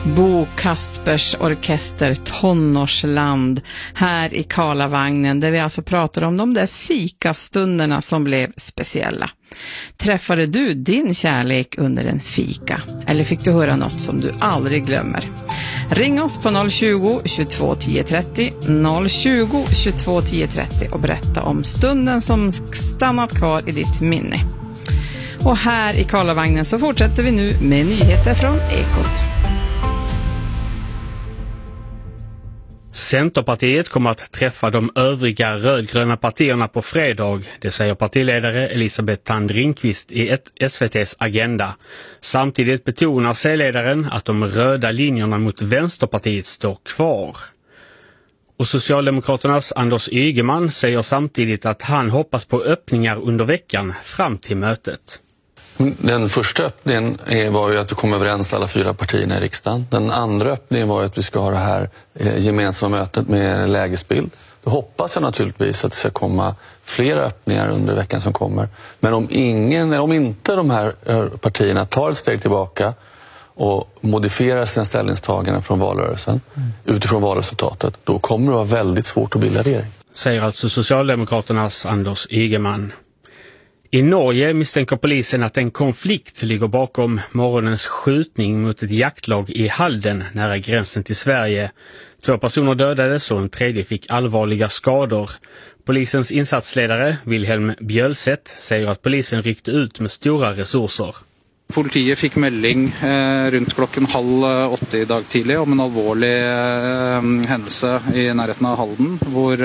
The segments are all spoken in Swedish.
Bo Kaspers orkester Tonårsland här i Karlavagnen, där vi alltså pratar om de där fikastunderna som blev speciella. Träffade du din kärlek under en fika? Eller fick du höra något som du aldrig glömmer? Ring oss på 020 22 10 30 020 22 10 30 och berätta om stunden som stannat kvar i ditt minne. Och här i Karlavagnen så fortsätter vi nu med nyheter från Ekot. Centerpartiet kommer att träffa de övriga rödgröna partierna på fredag, det säger partiledare Elisabeth Thand Ringqvist i SVT:s Agenda. Samtidigt betonar C-ledaren att de röda linjerna mot Vänsterpartiet står kvar. Och Socialdemokraternas Anders Ygeman säger samtidigt att han hoppas på öppningar under veckan fram till mötet. Den första öppningen var ju att vi kom överens alla 4 partierna i riksdagen. Den andra öppningen var ju att vi ska ha det här gemensamma mötet med en lägesbild. Då hoppas jag naturligtvis att det ska komma fler öppningar under veckan som kommer. Men om inte de här partierna tar ett steg tillbaka och modifierar sina ställningstaganden från valrörelsen utifrån valresultatet, då kommer det vara väldigt svårt att bilda regering. Säger alltså Socialdemokraternas Anders Ygeman. I Norge misstänker polisen att en konflikt ligger bakom morgonens skjutning mot ett jaktlag i Halden nära gränsen till Sverige. 2 personer dödades och en tredje fick allvarliga skador. Polisens insatsledare Wilhelm Bjølseth säger att polisen ryckte ut med stora resurser. Politiet fick melding runt klockan 7:30 i dag tidlig om en allvarlig händelse i närheten av Halden,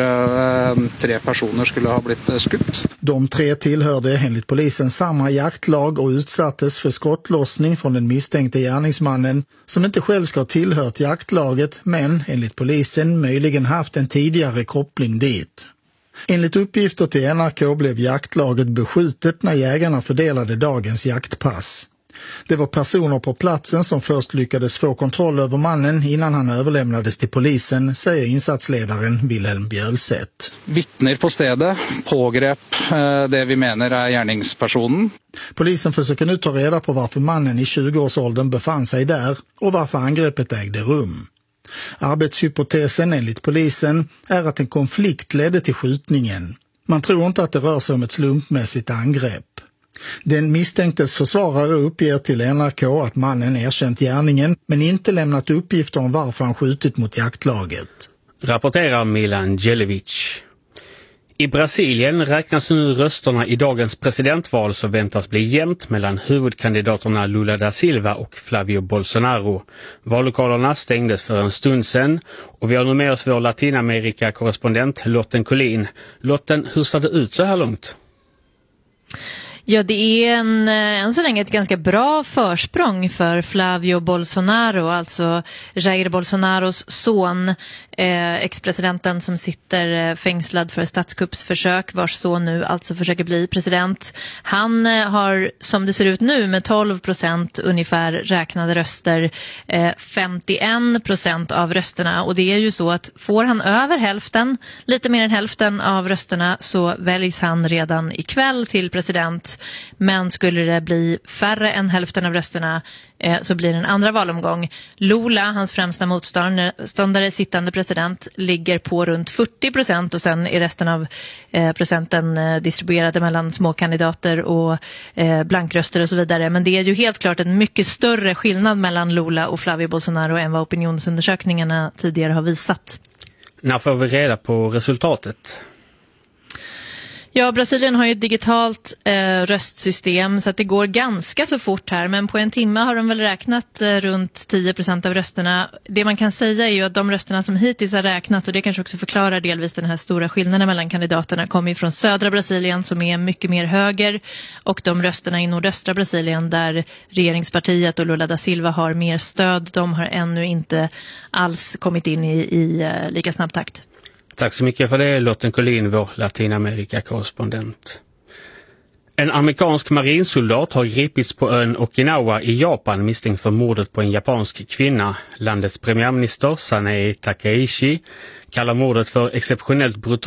där 3 personer skulle ha blivit skutt. De 3 tillhörde enligt polisen samma jaktlag och utsattes för skottlossning från den misstänkte gärningsmannen, som inte själv ska ha tillhört jaktlaget men enligt polisen möjligen haft en tidigare koppling dit. Enligt uppgifter till NRK blev jaktlaget beskjutet när jägarna fördelade dagens jaktpass. Det var personer på platsen som först lyckades få kontroll över mannen innan han överlämnades till polisen, säger insatsledaren Wilhelm Bjølseth. Vittner på stället pågrep det vi menar är gärningspersonen. Polisen försöker nu ta reda på varför mannen i 20-årsåldern befann sig där och varför angreppet ägde rum. Arbetshypotesen enligt polisen är att en konflikt ledde till skjutningen. Man tror inte att det rör sig om ett slumpmässigt angrepp. Den misstänktes försvarare uppger till NRK att mannen erkänt gärningen men inte lämnat uppgifter om varför han skjutit mot jaktlaget. Rapporterar Milan Djelevic. I Brasilien räknas nu rösterna i dagens presidentval som väntas bli jämnt mellan huvudkandidaterna Lula da Silva och Flavio Bolsonaro. Vallokalerna stängdes för en stund sedan och vi har nu med oss vår Latinamerika-korrespondent Lotten Collin. Lotten, hur ser det ut så här långt? Ja, det är än så länge ett ganska bra försprång för Flavio Bolsonaro, alltså Jair Bolsonaros son, ex-presidenten som sitter fängslad för statskuppsförsök, vars son nu alltså försöker bli president. Han har, som det ser ut nu, med 12% ungefär räknade röster, 51% av rösterna. Och det är ju så att får han över hälften, lite mer än hälften av rösterna, så väljs han redan ikväll till president. Men skulle det bli färre än hälften av rösterna så blir det en andra valomgång. Lula, hans främsta motståndare, sittande president, ligger på runt 40% och sen är resten av procenten distribuerade mellan småkandidater och blankröster och så vidare. Men det är ju helt klart en mycket större skillnad mellan Lula och Flavio Bolsonaro än vad opinionsundersökningarna tidigare har visat. När får vi reda på resultatet? Ja, Brasilien har ju ett digitalt röstsystem så att det går ganska så fort här. Men på en timme har de väl räknat runt 10% av rösterna. Det man kan säga är ju att de rösterna som hittills har räknat, och det kanske också förklarar delvis den här stora skillnaden mellan kandidaterna, kommer ju från södra Brasilien som är mycket mer höger, och de rösterna i nordöstra Brasilien där regeringspartiet och Lula da Silva har mer stöd, de har ännu inte alls kommit in i lika snabb takt. Tack så mycket för det, Lotten Collin, vår Latinamerika-korrespondent. En amerikansk marinsoldat har gripits på ön Okinawa i Japan misstänkt för mordet på en japansk kvinna. Landets premiärminister Sanae Takaichi kallar mordet för exceptionellt brutalt